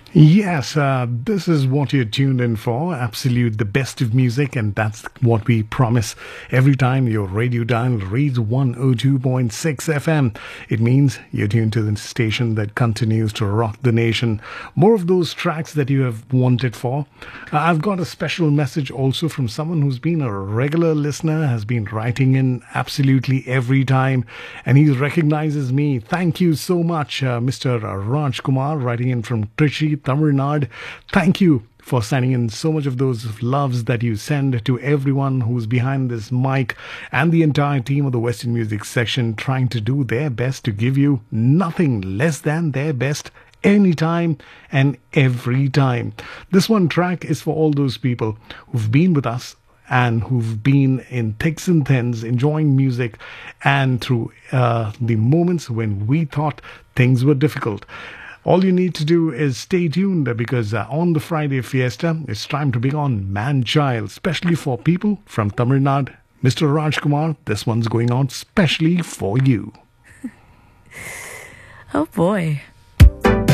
Yes, this is what you're tuned in for. Absolute, the best of music, and that's what we promise every time your radio dial reads 102.6 FM. It means you're tuned to the station that continues to rock the nation. More of those tracks that you have wanted for. I've got a special message also from someone who's been a regular listener, has been writing in absolutely every time, and he recognizes me. Thank you so much, Mr. Raj Kumar, writing in from Trichy, Tamil Nadu. Thank you for sending in so much of those loves that you send to everyone who's behind this mic and the entire team of the Western Music section, trying to do their best to give you nothing less than their best anytime and every time. This one track is for all those people who've been with us and who've been in thicks and thins, enjoying music, and through the moments when we thought things were difficult. All you need to do is stay tuned, because on the Friday Fiesta, it's time to bring on Man Child, especially for people from Tamil Nadu. Mr. Raj Kumar, this one's going on specially for you. Oh boy.